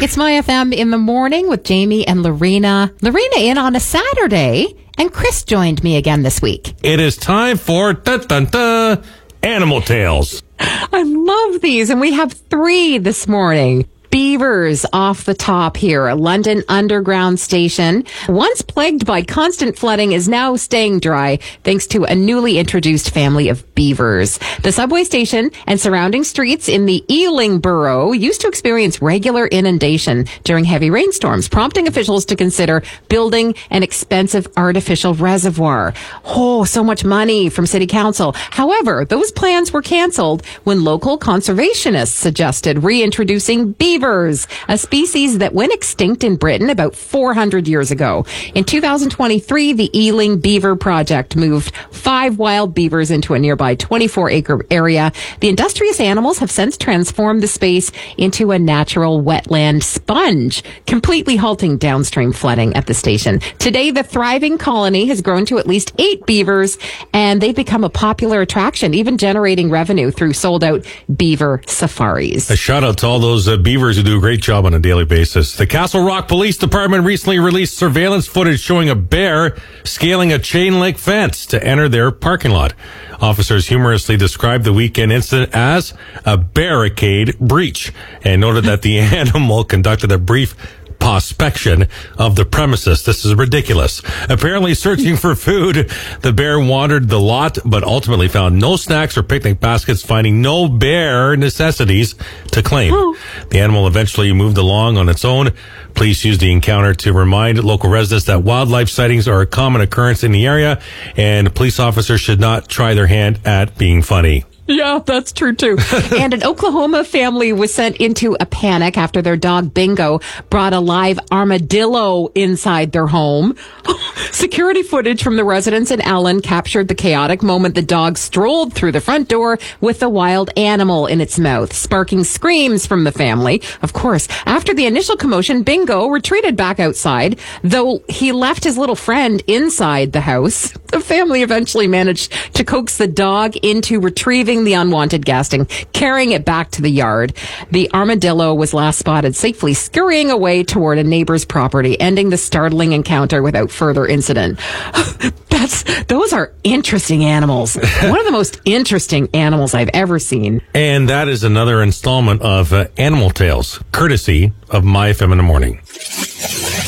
It's My FM in the morning with Jamie and Lorena. Lorena in on a Saturday, and Chris joined me again this week. It is time for Animal Tales. I love these, and we have 3 this morning. Beavers off the top here. A London Underground station, once plagued by constant flooding, is now staying dry thanks to a newly introduced family of beavers. The subway station and surrounding streets in the Ealing borough used to experience regular inundation during heavy rainstorms, prompting officials to consider building an expensive artificial reservoir. Oh, so much money from City Council. However, those plans were cancelled when local conservationists suggested reintroducing beavers, a species that went extinct in Britain about 400 years ago. In 2023, the Ealing Beaver Project moved 5 wild beavers into a nearby 24-acre area. The industrious animals have since transformed the space into a natural wetland sponge, completely halting downstream flooding at the station. Today, the thriving colony has grown to at least 8 beavers, and they've become a popular attraction, even generating revenue through sold-out beaver safaris. A shout out to all those beavers who do a great job on a daily basis. The Castle Rock Police Department recently released surveillance footage showing a bear scaling a chain link fence to enter their parking lot. Officers humorously described the weekend incident as a barricade breach and noted that the animal conducted a brief prospection of the premises. This is ridiculous. Apparently searching for food, the bear wandered the lot, but ultimately found no snacks or picnic baskets, finding no bear necessities to claim. The animal eventually moved along on its own. Police used the encounter to remind local residents that wildlife sightings are a common occurrence in the area, and police officers should not try their hand at being funny. Yeah, that's true too. And an Oklahoma family was sent into a panic after their dog Bingo brought a live armadillo inside their home. Security footage from the residence in Allen captured the chaotic moment the dog strolled through the front door with the wild animal in its mouth, sparking screams from the family. Of course, after the initial commotion, Bingo retreated back outside, though he left his little friend inside the house. The family eventually managed to coax the dog into retrieving the unwanted guest and carrying it back to the yard. The armadillo was last spotted safely scurrying away toward a neighbor's property, ending the startling encounter without further incident. Those are interesting animals. One of the most interesting animals I've ever seen. And that is another installment of Animal Tales, courtesy of My FM in the Morning.